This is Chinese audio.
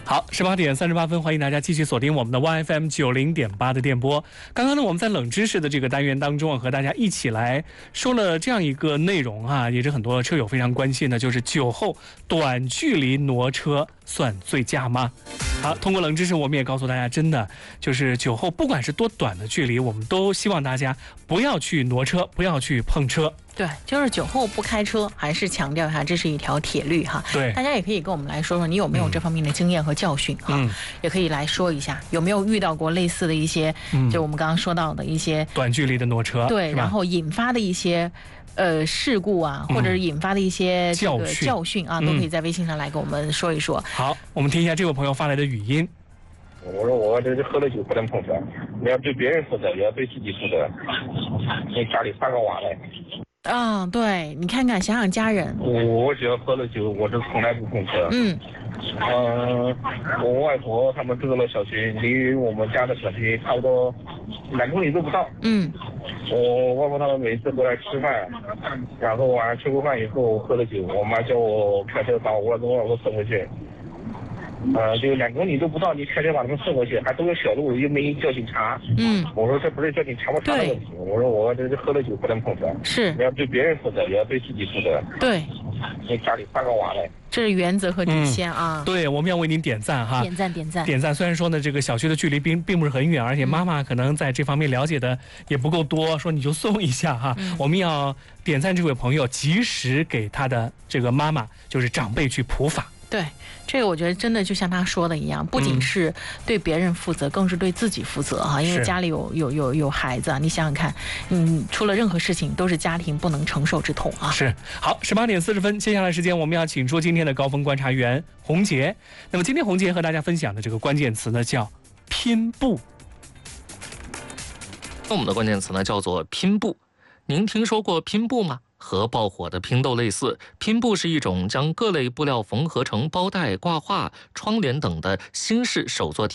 好，18点38分，欢迎大家继续锁定我们的 1FM90.8的电波。刚刚呢，我们在冷知识的这个单元当中和大家一起来说了这样一个内容也是很多车友非常关心的，就是酒后短距离挪车算醉驾吗？好，通过冷知识，我们也告诉大家，真的就是酒后不管是多短的距离，我们都希望大家不要去挪车，不要去碰车。 对，就是酒后不开车，还是强调一下，这是一条铁律哈。 对， 大家也可以跟我们来说说，你有没有这方面的经验和教训也可以来说一下，有没有遇到过类似的一些，就我们刚刚说到的一些短距离的挪车， 对，然后引发的一些事故或者是引发的一些这个教训都可以在微信上来跟我们说一说。 好，我们听一下这位朋友发来的语音。 我说我这喝了酒不能碰车，你要对别人负责，也要对自己负责。你家里3个娃嘞。 对，你看看，想想家人。 我只要喝了酒，我是从来不碰车。我外婆他们住的小区离我们家的小区差不多2公里都不到。我外婆他们每次回来吃饭，然后晚上吃过饭以后喝了酒，我妈叫我开车把我跟我老婆送回去。就2公里都不到，你开车把他们送过去，还都是小路，又没叫警察。我说这不是叫警察不查的问题，我说我这喝了酒不能碰车， 是你要对别人负责，也要对自己负责。 对， 你家里3个娃嘞， 这是原则和底线对，我们要为您点赞哈，点赞。虽然说呢，这个小区的距离并不是很远，而且妈妈可能在这方面了解的也不够多，说你就送一下哈。我们要点赞这位朋友，及时给他的这个妈妈，就是长辈去普法。 对，这个我觉得真的就像他说的一样，不仅是对别人负责，更是对自己负责哈。因为家里有孩子你想想看，出了任何事情都是家庭不能承受之痛是。好，18点40分，接下来时间我们要请出今天的高峰观察员洪杰。那么今天洪杰和大家分享的这个关键词呢叫拼布。 我们的关键词呢叫做拼布。您听说过拼布吗？和爆火的拼豆类似，拼布是一种将各类布料缝合成包带、挂画、窗帘等的新式手作体